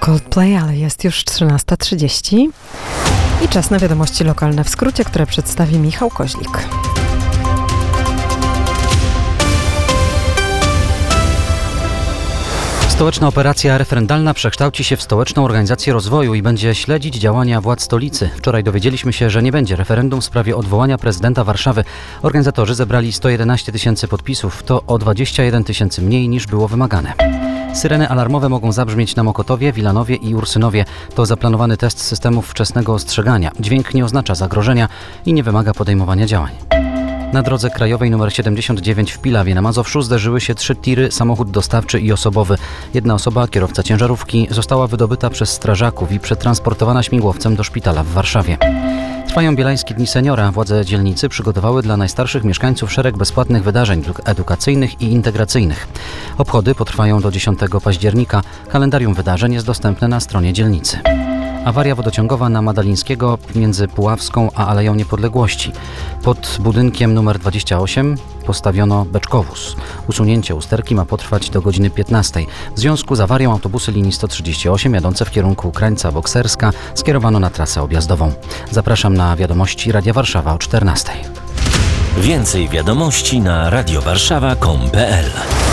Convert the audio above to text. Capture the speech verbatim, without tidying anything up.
Coldplay, ale jest już trzynasta trzydzieści i czas na wiadomości lokalne w skrócie, które przedstawi Michał Koźlik. Stołeczna operacja referendalna przekształci się w Stołeczną Organizację Rozwoju i będzie śledzić działania władz stolicy. Wczoraj dowiedzieliśmy się, że nie będzie referendum w sprawie odwołania prezydenta Warszawy. Organizatorzy zebrali sto jedenaście tysięcy podpisów. To o dwadzieścia jeden tysięcy mniej niż było wymagane. Syreny alarmowe mogą zabrzmieć na Mokotowie, Wilanowie i Ursynowie. To zaplanowany test systemów wczesnego ostrzegania. Dźwięk nie oznacza zagrożenia i nie wymaga podejmowania działań. Na drodze krajowej nr siedemdziesiąt dziewięć w Pilawie na Mazowszu zderzyły się trzy tiry, samochód dostawczy i osobowy. Jedna osoba, kierowca ciężarówki, została wydobyta przez strażaków i przetransportowana śmigłowcem do szpitala w Warszawie. Trwają Bielańskie Dni Seniora. Władze dzielnicy przygotowały dla najstarszych mieszkańców szereg bezpłatnych wydarzeń edukacyjnych i integracyjnych. Obchody potrwają do dziesiątego października. Kalendarium wydarzeń jest dostępne na stronie dzielnicy. Awaria wodociągowa na Madalińskiego między Puławską a Aleją Niepodległości. Pod budynkiem numer dwadzieścia osiem postawiono beczkowóz. Usunięcie usterki ma potrwać do godziny piętnastej. W związku z awarią autobusy linii sto trzydzieści osiem jadące w kierunku Krańca Bokserska skierowano na trasę objazdową. Zapraszam na wiadomości Radia Warszawa o czternastej. Więcej wiadomości na radiowarszawa kropka com kropka pe el.